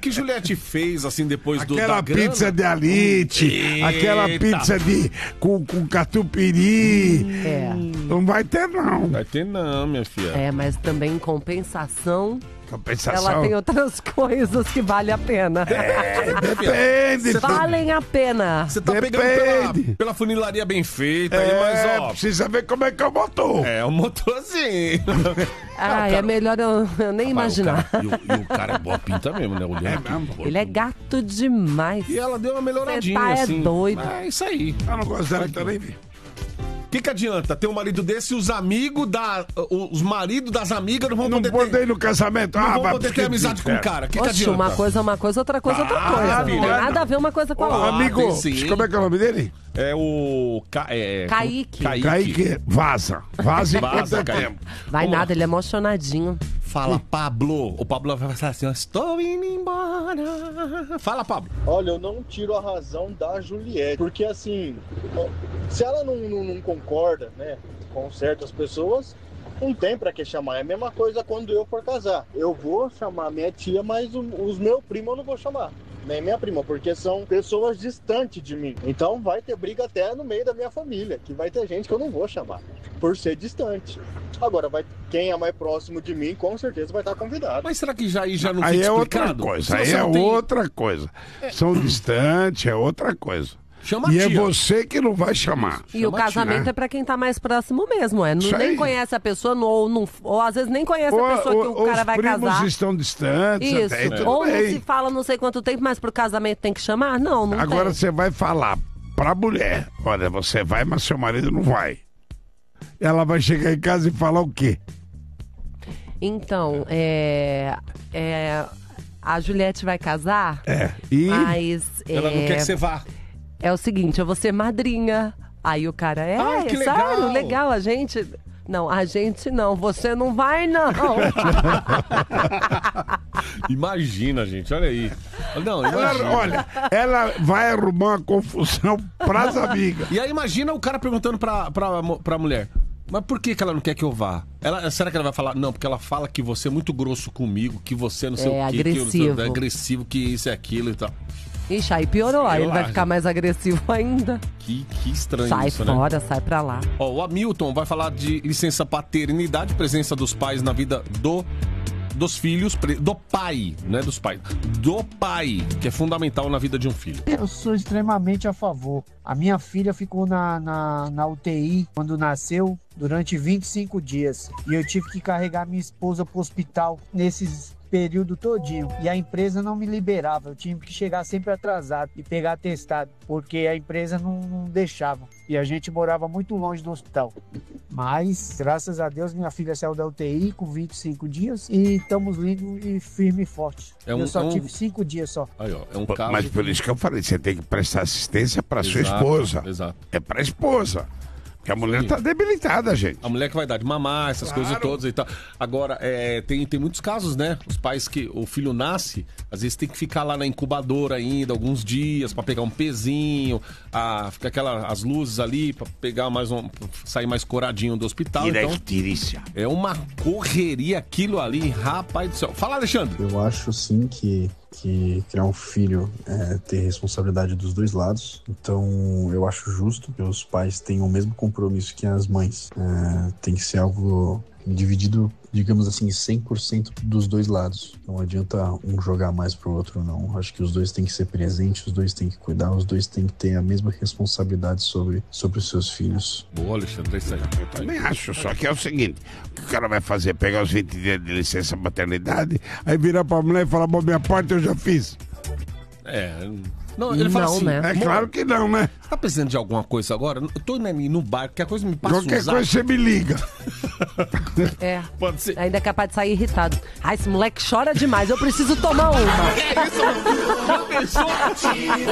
que Juliette fez, assim, depois da Aquela grana? pizza de alite, aquela pizza com catupiry. Não vai ter, não. Vai ter não, minha filha. Mas também em compensação... Compensação. Ela tem outras coisas que valem a pena. Depende. Valem a pena. Você tá pegando pela funilaria bem feita aí, mas ó... Precisa ver como é que é o motor. É, o motorzinho. É melhor eu nem imaginar. E o cara é boa pinta mesmo, né? Ele é gato demais. E ela deu uma melhoradinha, assim. É doido. É isso aí. Eu não gosto dela também, O que adianta ter um marido desse e os amigos os maridos das amigas não vão poder ir no casamento? Não vão poder ter amizade com o cara. O que adianta? Uma coisa é uma coisa, outra coisa é outra coisa. Não tem nada a ver uma coisa com a outra. Amigo, como é que é o nome dele? É o... Kaique. Kaique Vaza Vaza, tempo. Vai nada, ele é emocionadinho. Fala, Pablo. O Pablo vai falar assim, estou indo embora. Fala, Pablo. Olha, eu não tiro a razão da Juliette, porque assim, se ela não concorda, né, com certas pessoas, não tem pra que chamar. É a mesma coisa quando eu for casar. Eu vou chamar minha tia, mas os meus primos eu não vou chamar. Nem minha prima, porque são pessoas distantes de mim. Então vai ter briga até no meio da minha família, que vai ter gente que eu não vou chamar, por ser distante. Agora, quem é mais próximo de mim, com certeza vai estar convidado. Mas será que já não aí fica é explicado? Outra coisa, aí é outra coisa. São distantes, é outra coisa. E é você que não vai chamar. E o casamento é pra quem tá mais próximo mesmo. Nem conhece a pessoa, ou às vezes nem conhece a pessoa que o cara vai casar. Os primos estão distantes. Isso. Até, tudo ou bem. não se fala não sei quanto tempo, mas pro casamento tem que chamar? Não Agora tem. você vai falar pra mulher, olha, você vai, mas seu marido não vai. Ela vai chegar em casa e falar o quê? Então, a Juliette vai casar, mas... Ela não quer que você vá. É o seguinte, eu vou ser madrinha. Aí o cara, que sério, legal, a gente... Não, a gente não, você não vai não. Imagina, gente, olha aí. Não, olha, ela vai arrumar uma confusão pras amigas. E aí imagina o cara perguntando pra mulher, mas por que ela não quer que eu vá? Será que ela vai falar? Não, porque ela fala que você é muito grosso comigo, que você não sei o quê, agressivo. Que é agressivo, que isso e aquilo e tal. Ixi, aí piorou, aí ele vai ficar mais agressivo ainda. Que estranho sai isso, fora, né? sai pra lá. O Hamilton vai falar de licença paternidade, presença dos pais na vida dos filhos, do pai, não é dos pais, do pai, que é fundamental na vida de um filho. Eu sou extremamente a favor. A minha filha ficou na UTI quando nasceu durante 25 dias. E eu tive que carregar minha esposa pro hospital nesses período todinho, e a empresa não me liberava, eu tive que chegar sempre atrasado e pegar atestado, porque a empresa não deixava, e a gente morava muito longe do hospital, mas graças a Deus minha filha saiu da UTI com 25 dias e estamos lindos e firme e forte. Eu só tive 5 dias só. Aí, ó, caso mas por isso que eu falei, você tem que prestar assistência pra sua esposa. Exato. É pra esposa. Porque a mulher tá debilitada, gente. A mulher que vai dar de mamar, essas coisas todas e tal. Agora, tem muitos casos, né? Os pais que o filho nasce, às vezes tem que ficar lá na incubadora ainda, alguns dias, pra pegar um pezinho, fica as luzes ali, pra pegar sair mais coradinho do hospital. Direitícia. Então, é uma correria aquilo ali, rapaz do céu. Fala, Alexandre. Eu acho, sim, que criar um filho é ter responsabilidade dos dois lados. Então, eu acho justo que os pais tenham o mesmo compromisso que as mães. Tem que ser algo dividido, digamos assim, 100% dos dois lados. Não adianta um jogar mais pro outro, não. Acho que os dois têm que ser presentes, os dois têm que cuidar, os dois têm que ter a mesma responsabilidade sobre os seus filhos. Boa, Alexandre, é isso aí. Eu também acho, só que é o seguinte, o que o cara vai fazer? Pegar os 20 dias de licença maternidade, aí virar pra mulher e falar, bom, minha parte eu já fiz. Não, ele fala assim, né? É claro que não, né? Você tá precisando de alguma coisa agora? Eu tô indo no bar, qualquer coisa me passa qualquer coisa você me liga. Pode ser. Ainda é capaz de sair irritado. Esse moleque chora demais, eu preciso tomar uma. Que isso, mano? Já pensou?